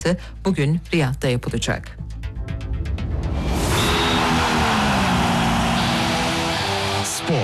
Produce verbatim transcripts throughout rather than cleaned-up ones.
bugün Riyad'da yapılacak. Spor.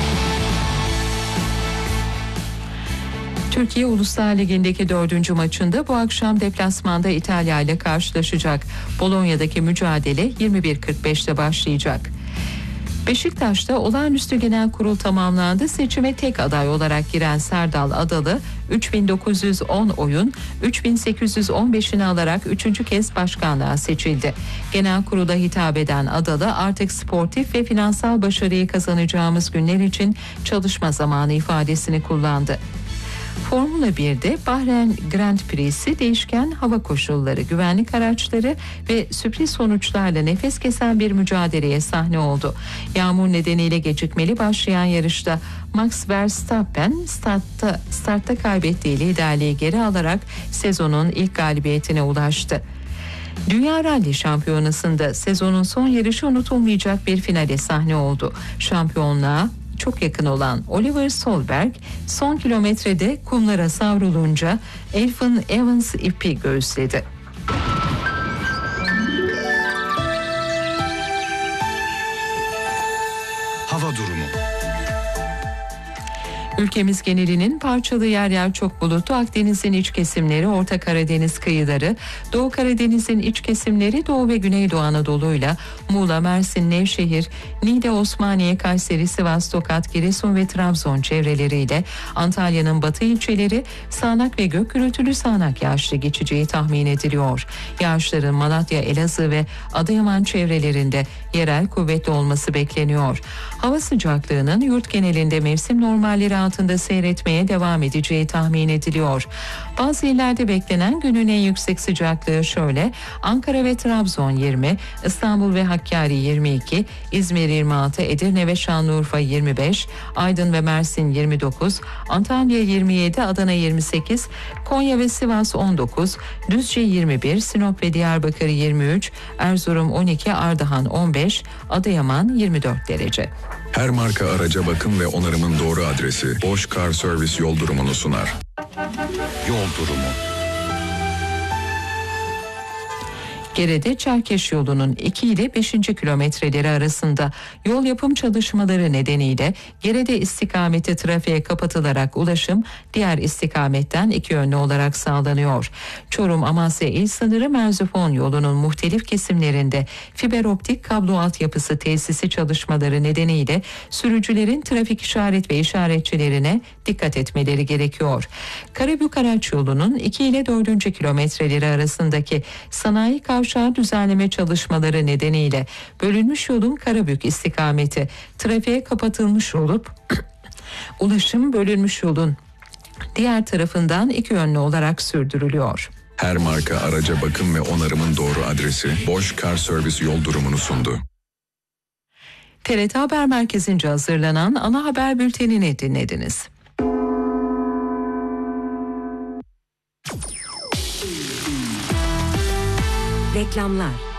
Türkiye Uluslar Ligi'ndeki dördüncü maçında bu akşam deplasmanda İtalya ile karşılaşacak. Bolonya'daki mücadele yirmi bir kırk beşte başlayacak. Beşiktaş'ta olağanüstü genel kurul tamamlandı. Seçime tek aday olarak giren Serdal Adalı üç bin dokuz yüz on oyun üç bin sekiz yüz on beşini alarak üçüncü kez başkanlığa seçildi. Genel kurula hitap eden Adalı artık sportif ve finansal başarıyı kazanacağımız günler için çalışma zamanı ifadesini kullandı. Formula birde Bahreyn Grand Prix'si değişken hava koşulları, güvenlik araçları ve sürpriz sonuçlarla nefes kesen bir mücadeleye sahne oldu. Yağmur nedeniyle gecikmeli başlayan yarışta Max Verstappen startta, startta kaybettiği liderliği geri alarak sezonun ilk galibiyetine ulaştı. Dünya Rally Şampiyonası'nda sezonun son yarışı unutulmayacak bir finale sahne oldu. Şampiyonluğa çok yakın olan Oliver Solberg son kilometrede kumlara savrulunca Elfyn Evans ipi göğüsledi. Hava durumu. Ülkemiz genelinin parçalı yer yer çok bulutlu. Akdeniz'in iç kesimleri, Orta Karadeniz kıyıları, Doğu Karadeniz'in iç kesimleri, Doğu ve Güneydoğu Anadolu'yla Muğla, Mersin, Nevşehir, Niğde, Osmaniye, Kayseri, Sivas, Tokat, Giresun ve Trabzon çevreleriyle Antalya'nın batı ilçeleri sağanak ve gök gürültülü sağanak yağışlı geçeceği tahmin ediliyor. Yağışların Malatya, Elazığ ve Adıyaman çevrelerinde yerel kuvvetli olması bekleniyor. Hava sıcaklığının yurt genelinde mevsim normalleri altında seyretmeye devam edeceği tahmin ediliyor. Bazı illerde beklenen günün en yüksek sıcaklığı şöyle: Ankara ve Trabzon yirmi, İstanbul ve Hakkari yirmi iki, İzmir yirmi altı, Edirne ve Şanlıurfa yirmi beş, Aydın ve Mersin yirmi dokuz, Antalya yirmi yedi, Adana yirmi sekiz, Konya ve Sivas on dokuz, Düzce yirmi bir, Sinop ve Diyarbakır yirmi üç, Erzurum on iki, Ardahan on beş, Adıyaman yirmi dört derece. Her marka araca bakım ve onarımın doğru adresi Bosch Car Service yol durumunu sunar. Yol durumu. Gerede Çerkeş yolunun iki ile beşinci kilometreleri arasında yol yapım çalışmaları nedeniyle Gerede istikameti trafiğe kapatılarak ulaşım diğer istikametten iki yönlü olarak sağlanıyor. Çorum-Amasya il sınırı Merzifon yolunun muhtelif kesimlerinde fiber optik kablo altyapısı tesisi çalışmaları nedeniyle sürücülerin trafik işaret ve işaretçilerine dikkat etmeleri gerekiyor. Karabük araç yolunun iki ile dördüncü kilometreleri arasındaki sanayi kavşağı düzenleme çalışmaları nedeniyle bölünmüş yolun Karabük istikameti trafiğe kapatılmış olup ulaşım bölünmüş yolun diğer tarafından iki yönlü olarak sürdürülüyor. Her marka araca bakım ve onarımın doğru adresi Bosch Car Service yol durumunu sundu. T R T Haber Merkezi'nce hazırlanan ana haber bültenini dinlediniz. Reklamlar.